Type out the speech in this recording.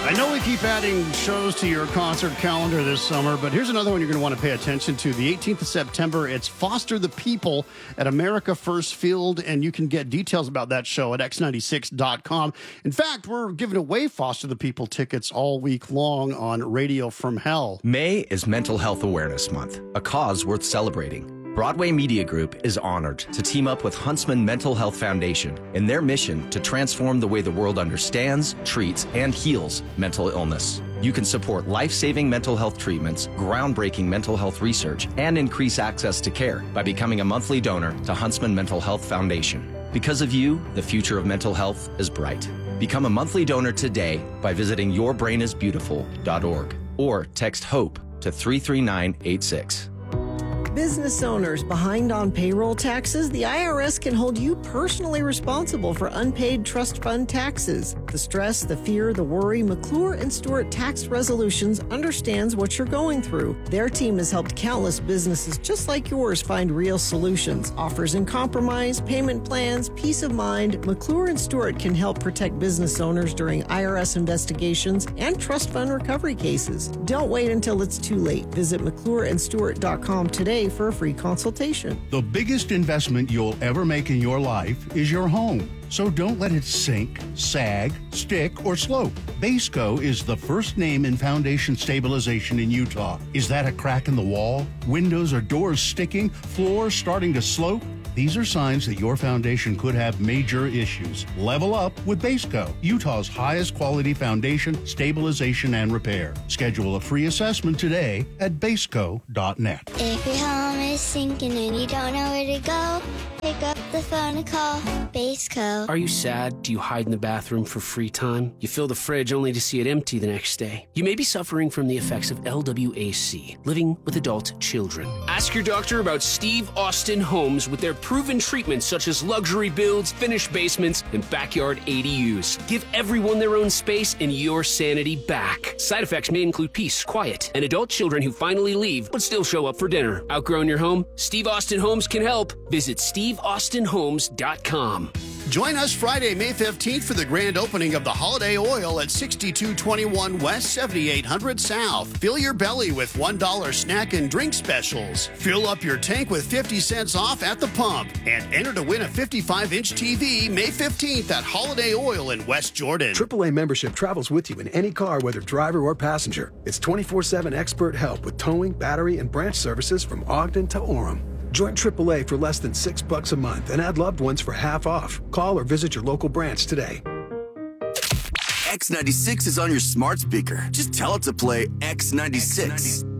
I know we keep adding shows to your concert calendar this summer, but here's another one you're going to want to pay attention to. The 18th of September, it's Foster the People at America First Field, and you can get details about that show at x96.com. In fact, we're giving away Foster the People tickets all week long on Radio from Hell. May is Mental Health Awareness Month, a cause worth celebrating. Broadway Media Group is honored to team up with Huntsman Mental Health Foundation in their mission to transform the way the world understands, treats, and heals mental illness. You can support life-saving mental health treatments, groundbreaking mental health research, and increase access to care by becoming a monthly donor to Huntsman Mental Health Foundation. Because of you, the future of mental health is bright. Become a monthly donor today by visiting yourbrainisbeautiful.org or text HOPE to 33986. Business owners behind on payroll taxes, the IRS can hold you personally responsible for unpaid trust fund taxes. The stress, the fear, the worry, McClure and Stewart Tax Resolutions understands what you're going through. Their team has helped countless businesses just like yours find real solutions. Offers in compromise, payment plans, peace of mind. McClure and Stewart can help protect business owners during IRS investigations and trust fund recovery cases. Don't wait until it's too late. Visit McClureandStewart.com today for a free consultation. The biggest investment you'll ever make in your life is your home. So don't let it sink, sag, stick, or slope. Baseco is the first name in foundation stabilization in Utah. Is that a crack in the wall? Windows or doors sticking? Floors starting to slope? These are signs that your foundation could have major issues. Level up with Baseco, Utah's highest quality foundation, stabilization, and repair. Schedule a free assessment today at baseco.net. If your home is sinking and you don't know where to go, pick up the phone and call Baseco. Are you sad? Do you hide in the bathroom for free time? You fill the fridge only to see it empty the next day. You may be suffering from the effects of LWAC, living with adult children. Ask your doctor about Steve Austin Homes with their proven treatments such as luxury builds, finished basements, and backyard ADUs. Give everyone their own space and your sanity back. Side effects may include peace, quiet, and adult children who finally leave but still show up for dinner. Outgrown your home? Steve Austin Homes can help. Visit SteveAustinHomes.com. Join us Friday, May 15th for the grand opening of the Holiday Oil at 6221 West, 7800 South. Fill your belly with $1 snack and drink specials. Fill up your tank with 50 cents off at the pump. And enter to win a 55-inch TV May 15th at Holiday Oil in West Jordan. AAA membership travels with you in any car, whether driver or passenger. It's 24/7 expert help with towing, battery, and branch services from Ogden to Orem. Join AAA for less than $6 a month and add loved ones for half off. Call or visit your local branch today. X96 is on your smart speaker. Just tell it to play X96.